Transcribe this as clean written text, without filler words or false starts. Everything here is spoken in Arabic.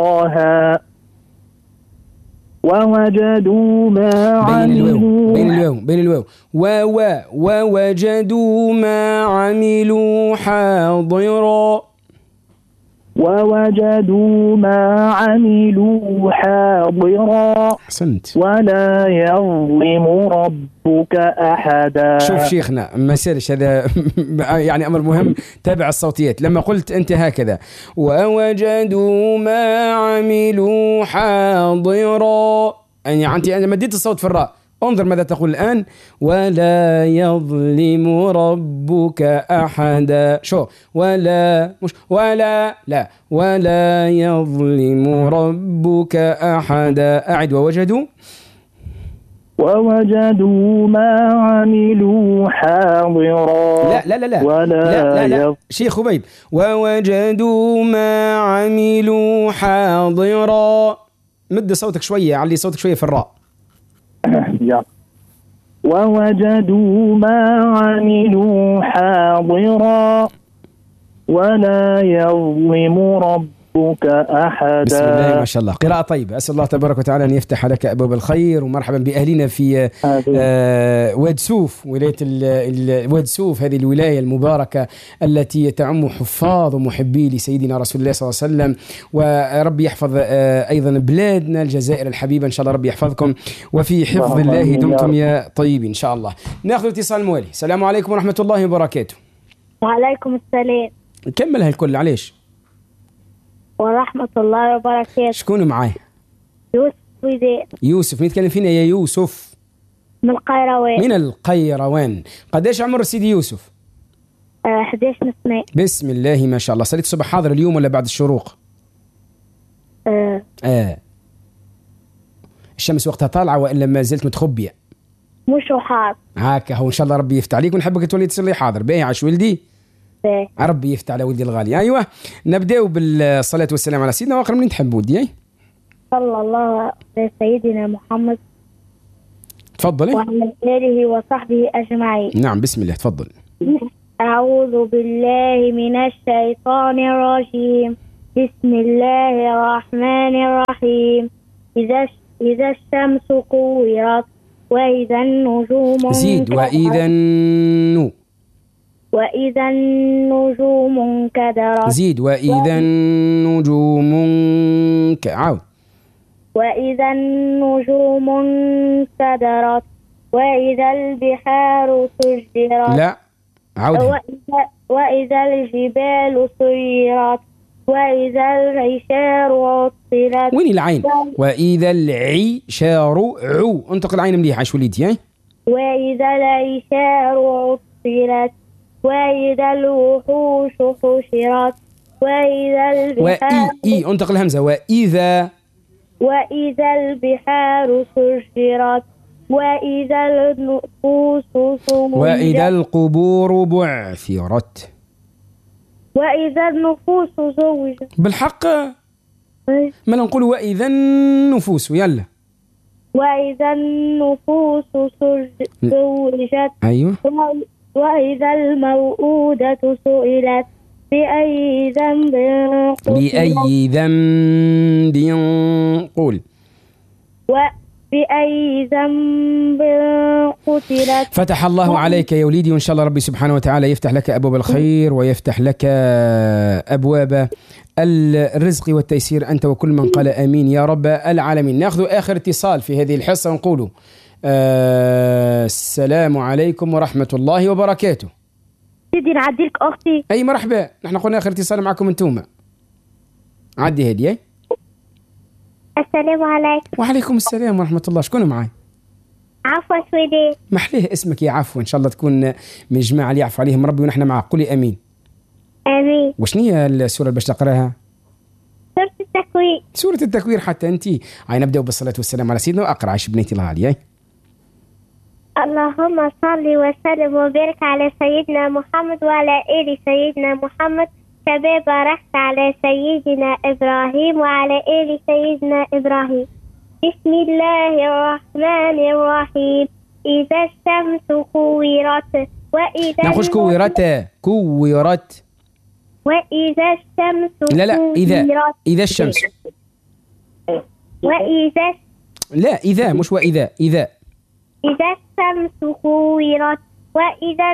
طه ووجدوا ما عملوا بين الواو ووجدوا ما عملوا حاضرا. ووجدوا ما عملوا حاضرا. أحسنت. ولا يظلم ربك أحدا. شوف شيخنا ما سيرش هذا يعني أمر مهم، تابع الصوتيات. لما قلت أنت هكذا ووجدوا ما عملوا حاضرا، يعني أنت مديت الصوت في الراء. انظر ماذا تقول الآن، ولا يظلم ربك أحدا. شو ولا مش ولا لا، ولا يظلم ربك أحدا. أعد ووجدوا ما عملوا حاضرا. لا لا لا لا ولا لا شيخ خبيب، ووجدوا ما عملوا حاضرا. مد صوتك شوية، علي صوتك شوية في الراء. ووجدوا ما عملوا حاضرا ولا يظلم ربك أحدا. بسم الله ما شاء الله، قراءة طيبة. أسأل الله تبارك وتعالى أن يفتح لك أبواب الخير، ومرحبا بأهلنا في واد سوف، ولاية واد سوف، هذه الولاية المباركة التي تعم حفاظ ومحبي لسيدنا رسول الله صلى الله عليه وسلم. وربي يحفظ أيضا بلادنا الجزائر الحبيبة، إن شاء الله ربي يحفظكم، وفي حفظ الله دمتم يا طيبين إن شاء الله. نأخذ اتصال موالي. السلام عليكم ورحمة الله وبركاته. وعليكم السلام. كملها الكل. عليش ورحمة الله وبركاته. شكون معاي؟ يوسف ويدان. يوسف، نتكلم فينا يا يوسف؟ من القيروان. من القيروان. قديش عمر سيدي يوسف؟ 11 سنة. بسم الله ما شاء الله. صليت الصبح حاضر اليوم ولا بعد الشروق؟ الشمس وقتها طالعة وإلا ما زلت متخبية؟ مش حاضر. هاكا هو إن شاء الله ربي يفتح عليك، ونحبك تولي تصلي حاضر. باهي عاش ولدي. ربي يفتح على ولدي الغالي. أيوة نبدأ بالصلاة والسلام على سيدنا وآخر من تحب ودي. صلى الله على سيدنا محمد. تفضلي. وعلى آله وصحبه أجمعين. نعم بسم الله تفضل. أعوذ بالله من الشيطان الرجيم. بسم الله الرحمن الرحيم. إذا الشمس كورت وإذا النجوم زيد وإذا النجوم انكدرت. زيد وإذا النجوم عاود. وإذا النجوم انكدرت وإذا البحار سجرت. لا عاود. وإذا الجبال سيرت وإذا العشار عطلت. وين العين؟ وإذا العشار انطق العين مليحة شو وليدي. وإذا العشار عطلت وإذا الوحوش حشرت وإذا البحار انطق الهمزة. وإذا البحار سجرت وإذا النفوس صورت وإذا القبور بعثرت وإذا النفوس زوجت. بالحق ما نقول وإذا النفوس. يلا وإذا النفوس زوجت. أيوة. وإذا الموءودة سئلت بأي ذنب قول. وبأي ذنب قتلت. فتح الله عليك يا وليدي، وإن شاء الله ربي سبحانه وتعالى يفتح لك أبواب الخير ويفتح لك أبواب الرزق والتيسير، أنت وكل من قال آمين يا رب العالمين. نأخذ آخر اتصال في هذه الحصة ونقوله السلام عليكم ورحمة الله وبركاته. سيدي نعديلك أختي. أي مرحبا، نحن قلنا آخر اتصال معكم أنتوما. عدي هدية. السلام عليكم. وعليكم السلام ورحمة الله. شكون معاي؟ عفوا سويدي. محليه اسمك يا عفو، إن شاء الله تكون من الجماعة اللي يعفو عليهم ربي ونحن معك. قولي آمين. آمين. وشنو هي السورة اللي باش تقراها؟ سورة التكوير. سورة التكوير حتى أنت. هاي نبدأ بالصلاة والسلام على سيدنا وأقرأ عش بنيتي الغالية. اللهم صل وسلم وبارك على سيدنا محمد وعلى آل سيدنا محمد كما باركت على سيدنا إبراهيم وعلى آل سيدنا إبراهيم. بسم الله الرحمن الرحيم. إذا الشمس كورت وإذا نخش كورت وإذا الشمس لا إذا الشمس وإذا لا إذا، مش وإذا، إذا. الشمس كورت وإذا